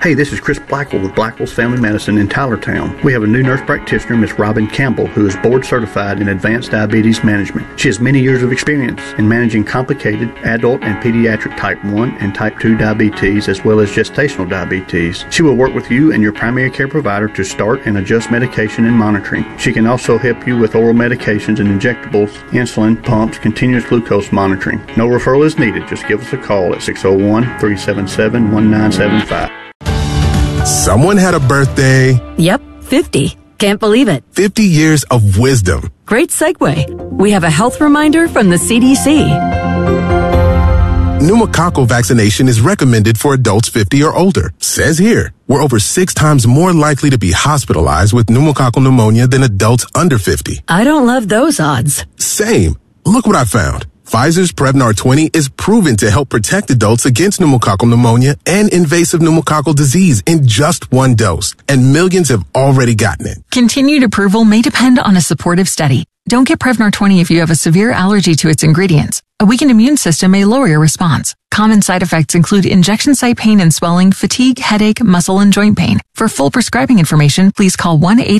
Hey, this is Chris Blackwell with Blackwell's Family Medicine in Tylertown. We have a new nurse practitioner, Miss Robin Campbell, who is board certified in advanced diabetes management. She has many years of experience in managing complicated adult and pediatric type 1 and type 2 diabetes, as well as gestational diabetes. She will work with you and your primary care provider to start and adjust medication and monitoring. She can also help you with oral medications and injectables, insulin, pumps, continuous glucose monitoring. No referral is needed. Just give us a call at 601-377-1975. Someone had a birthday. Yep, 50. Can't believe it. 50 years of wisdom. Great segue. We have a health reminder from the CDC. Pneumococcal vaccination is recommended for adults 50 or older. Says here, we're over 6 times more likely to be hospitalized with pneumococcal pneumonia than adults under 50. I don't love those odds. Same. Look what I found. Pfizer's Prevnar 20 is proven to help protect adults against pneumococcal pneumonia and invasive pneumococcal disease in just 1 dose, and millions have already gotten it. Continued approval may depend on a supportive study. Don't get Prevnar 20 if you have a severe allergy to its ingredients. A weakened immune system may lower your response. Common side effects include injection site pain and swelling, fatigue, headache, muscle, and joint pain. For full prescribing information, please call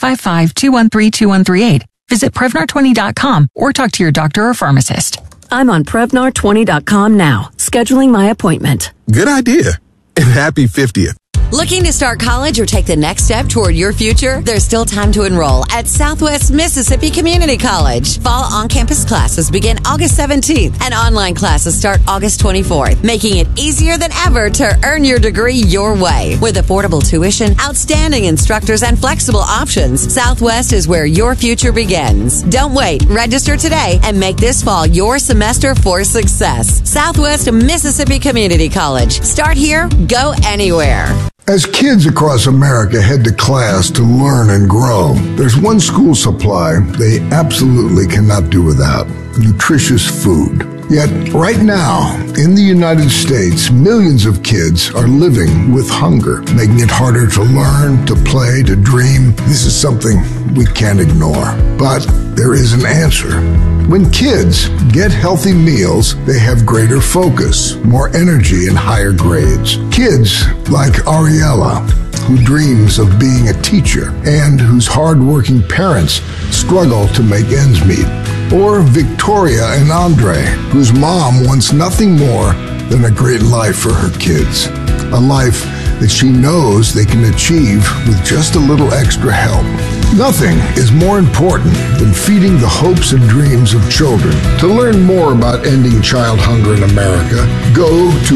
1-855-213-2138. Visit Prevnar20.com or talk to your doctor or pharmacist. I'm on Prevnar20.com now, scheduling my appointment. Good idea. And happy 50th. Looking to start college or take the next step toward your future? There's still time to enroll at Southwest Mississippi Community College. Fall on-campus classes begin August 17th and online classes start August 24th, making it easier than ever to earn your degree your way. With affordable tuition, outstanding instructors, and flexible options, Southwest is where your future begins. Don't wait. Register today and make this fall your semester for success. Southwest Mississippi Community College. Start here, go anywhere. As kids across America head to class to learn and grow, there's one school supply they absolutely cannot do without: nutritious food. Yet, right now, in the United States, millions of kids are living with hunger, making it harder to learn, to play, to dream. This is something we can't ignore. But there is an answer. When kids get healthy meals, they have greater focus, more energy, and higher grades. Kids like Ariella, who dreams of being a teacher and whose hardworking parents struggle to make ends meet. Or Victoria and Andre, whose mom wants nothing more than a great life for her kids. A life that she knows they can achieve with just a little extra help. Nothing is more important than feeding the hopes and dreams of children. To learn more about ending child hunger in America, go to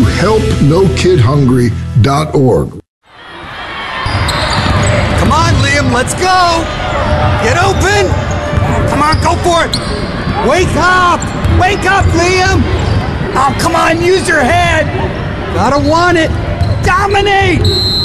helpnokidhungry.org. Come on, Liam, let's go! Get open! Come on, go for it! Wake up! Wake up, Liam! Oh, come on, use your head! Gotta want it! Dominate!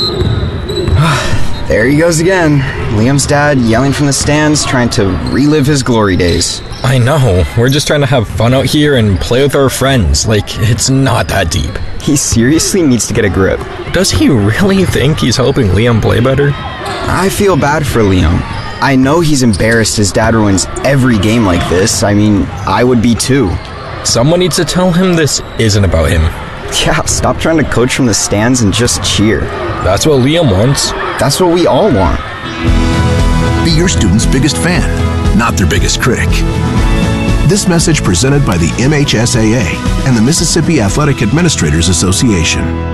There he goes again. Liam's dad yelling from the stands, trying to relive his glory days. I know. We're just trying to have fun out here and play with our friends. Like, it's not that deep. He seriously needs to get a grip. Does he really think he's helping Liam play better? I feel bad for Liam. I know he's embarrassed his dad ruins every game like this. I mean, I would be too. Someone needs to tell him this isn't about him. Yeah, stop trying to coach from the stands and just cheer. That's what Liam wants. That's what we all want. Be your student's biggest fan, not their biggest critic. This message presented by the MHSAA and the Mississippi Athletic Administrators Association.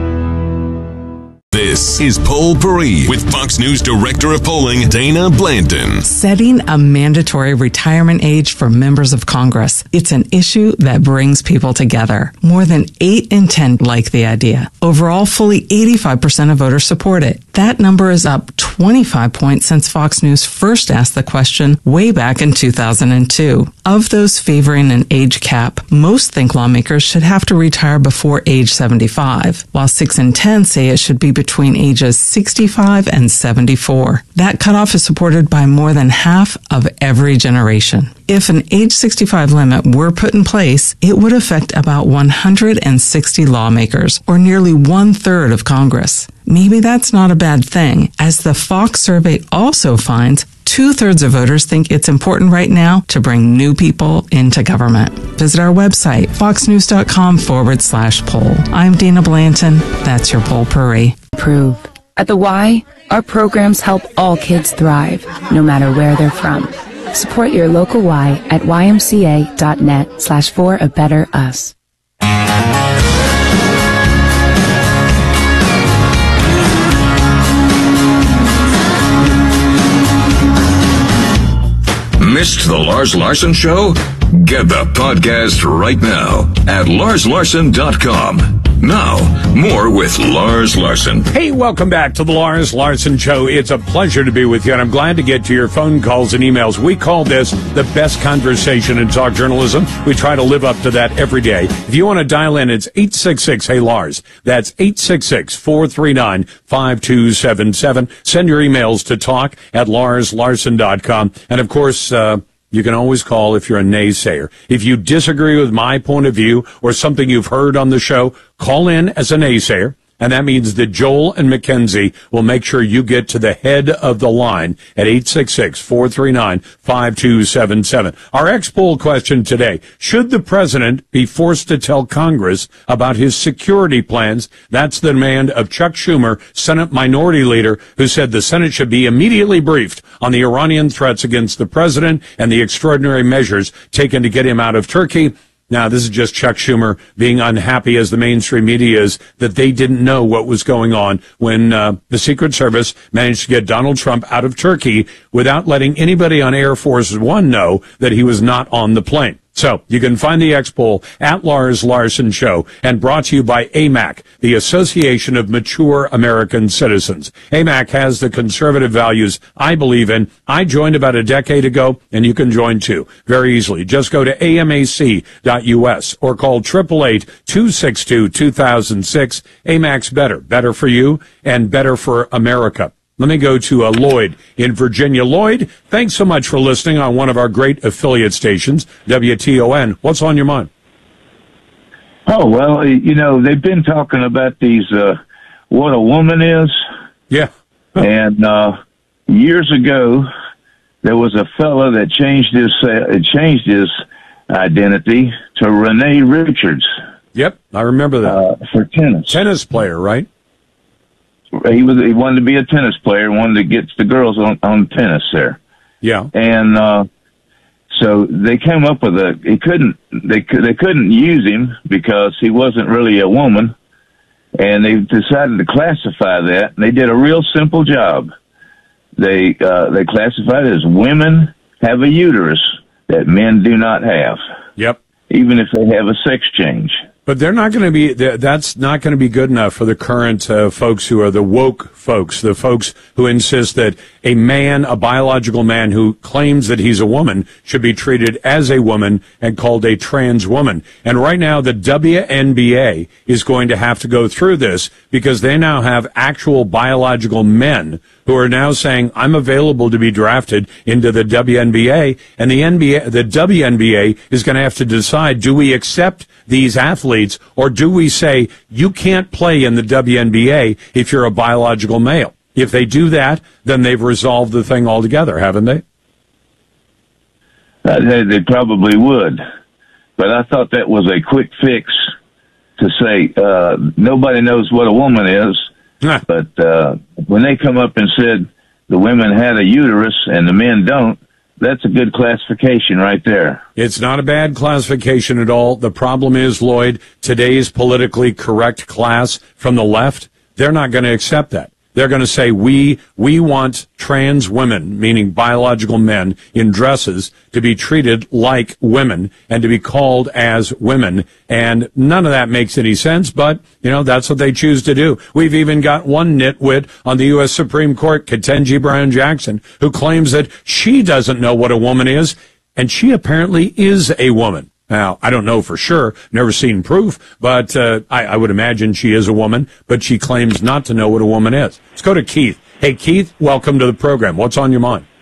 This is Poll Paris with Fox News Director of Polling, Dana Blanton. Setting a mandatory retirement age for members of Congress. It's an issue that brings people together. More than 8 in 10 like the idea. Overall, fully 85% of voters support it. That number is up 25 points since Fox News first asked the question way back in 2002. Of those favoring an age cap, most think lawmakers should have to retire before age 75, while 6 in 10 say it should be between ages 65 and 74. That cutoff is supported by more than half of every generation. If an age 65 limit were put in place, it would affect about 160 lawmakers, or nearly 1/3 of Congress. Maybe that's not a bad thing, as the Fox survey also finds 2/3 of voters think it's important right now to bring new people into government. Visit our website, foxnews.com/poll. I'm Dana Blanton. That's your Poll Paris. improve. At the Y, our programs help all kids thrive, no matter where they're from. Support your local Y at ymca.net/for-a-better-us. Missed the Lars Larson Show? Get the podcast right now at larslarson.com. Now, more with Lars Larson. Hey, welcome back to the Lars Larson Show. It's a pleasure to be with you, and I'm glad to get to your phone calls and emails. We call this the best conversation in talk journalism. We try to live up to that every day. If you want to dial in, it's 866-HEY-LARS. That's 866-439-5277. Send your emails to talk@larslarson.com. And, of course, you can always call if you're a naysayer. If you disagree with my point of view or something you've heard on the show, call in as a naysayer. And that means that Joel and Mackenzie will make sure you get to the head of the line at 866-439-5277. Our X-Poll question today: should the president be forced to tell Congress about his security plans? That's the demand of Chuck Schumer, Senate Minority Leader, who said the Senate should be immediately briefed on the Iranian threats against the president and the extraordinary measures taken to get him out of Turkey. Now, this is just Chuck Schumer being unhappy, as the mainstream media is, that they didn't know what was going on when the Secret Service managed to get Donald Trump out of Turkey without letting anybody on Air Force One know that he was not on the plane. So you can find the X-Poll at Lars Larson Show, and brought to you by AMAC, the Association of Mature American Citizens. AMAC has the conservative values I believe in. I joined about a decade ago, and you can join too very easily. Just go to amac.us or call 888-262-2006. AMAC's better for you and better for America. Let me go to Lloyd in Virginia. Lloyd, thanks so much for listening on one of our great affiliate stations, WTON. What's on your mind? Oh, well, you know, they've been talking about these, what a woman is. Yeah. And years ago, there was a fella that changed his identity to Renee Richards. Yep, I remember that. For tennis. Tennis player, right? He wanted to be a tennis player, wanted to get the girls on tennis there. Yeah. And so they came up with they couldn't use him because he wasn't really a woman, and they decided to classify that. And they did a real simple job. They classified it as women have a uterus that men do not have. Yep. Even if they have a sex change. But they're not going to be, that's not going to be good enough for the current folks who are the woke folks, the folks who insist that a man, a biological man who claims that he's a woman, should be treated as a woman and called a trans woman. And right now, the WNBA is going to have to go through this because they now have actual biological men who are now saying, I'm available to be drafted into the WNBA. And the WNBA is going to have to decide, do we accept these athletes, or do we say you can't play in the WNBA if you're a biological male? If they do that, then they've resolved the thing altogether, haven't they? They probably would. But I thought that was a quick fix to say nobody knows what a woman is. But when they come up and said the women had a uterus and the men don't, that's a good classification right there. It's not a bad classification at all. The problem is, Lloyd, today's politically correct class from the left, they're not going to accept that. They're going to say, we want trans women, meaning biological men, in dresses to be treated like women and to be called as women. And none of that makes any sense, but, that's what they choose to do. We've even got one nitwit on the U.S. Supreme Court, Ketanji Brown Jackson, who claims that she doesn't know what a woman is, and she apparently is a woman. Now, I don't know for sure, never seen proof, but I would imagine she is a woman, but she claims not to know what a woman is. Let's go to Keith. Hey, Keith, welcome to the program. What's on your mind?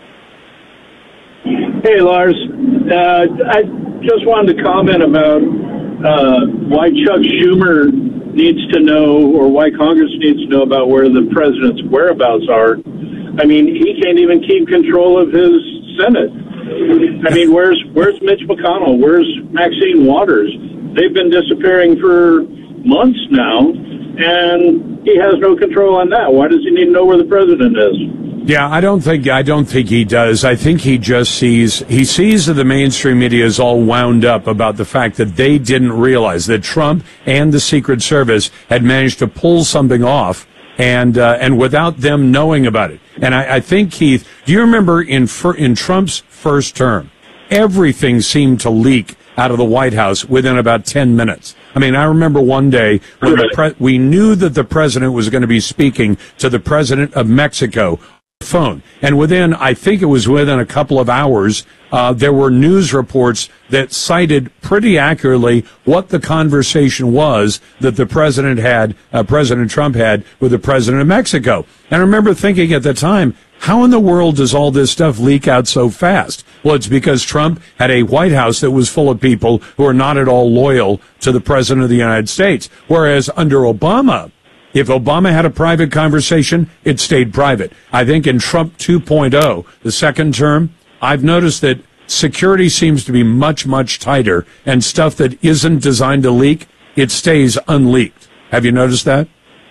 Hey, Lars. I just wanted to comment about why Chuck Schumer needs to know, or why Congress needs to know about where the president's whereabouts are. I mean, he can't even keep control of his Senate. I mean, where's Mitch McConnell? Where's Maxine Waters? They've been disappearing for months now, and he has no control on that. Why does he need to know where the president is? Yeah, I don't think he does. I think he just sees that the mainstream media is all wound up about the fact that they didn't realize that Trump and the Secret Service had managed to pull something off, and without them knowing about it. And I think, Keith, do you remember in Trump's first term, everything seemed to leak out of the White House within about 10 minutes. I mean, I remember one day when we knew that the president was going to be speaking to the president of Mexico on the phone. And I think it was within a couple of hours, there were news reports that cited pretty accurately what the conversation was that the president President Trump had with the president of Mexico. And I remember thinking at the time, how in the world does all this stuff leak out so fast? Well, it's because Trump had a White House that was full of people who are not at all loyal to the president of the United States. Whereas under Obama, if Obama had a private conversation, it stayed private. I think in Trump 2.0, the second term, I've noticed that security seems to be much, much tighter, and stuff that isn't designed to leak, it stays unleaked. Have you noticed that?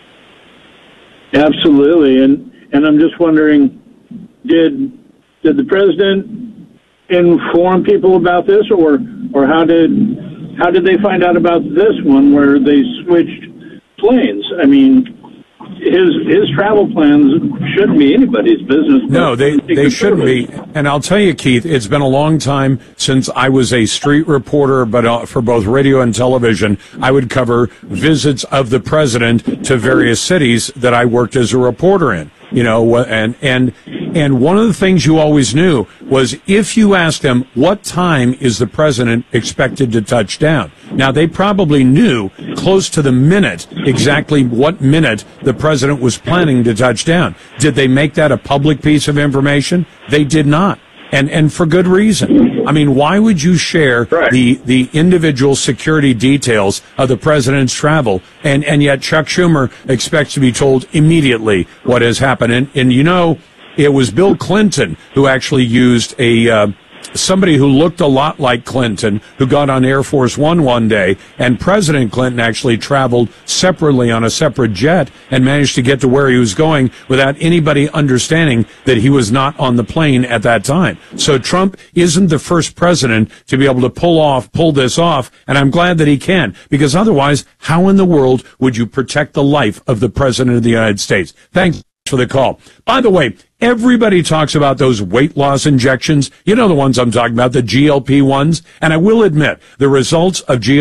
Absolutely. And I'm just wondering, did the president inform people about this, or how did they find out about this one where they switched planes? I mean, his travel plans shouldn't be anybody's business. No, they shouldn't be. And I'll tell you, Keith, it's been a long time since I was a street reporter, but for both radio and television, I would cover visits of the president to various cities that I worked as a reporter in. You know, and one of the things you always knew was if you asked them, what time is the president expected to touch down? Now, they probably knew close to the minute exactly what minute the president was planning to touch down. Did they make that a public piece of information? They did not. And for good reason. I mean, why would you share the individual security details of the president's travel? And yet Chuck Schumer expects to be told immediately what has happened. And you know, it was Bill Clinton who actually used somebody who looked a lot like Clinton, who got on Air Force one day, and President Clinton actually traveled separately on a separate jet and managed to get to where he was going without anybody understanding that he was not on the plane at that time. So Trump isn't the first president to be able to pull this off, and I'm glad that he can, because otherwise, how in the world would you protect the life of the president of the United States? Thanks for the call. By the way, everybody talks about those weight loss injections. You know the ones I'm talking about, the GLP ones. And I will admit, the results of GLP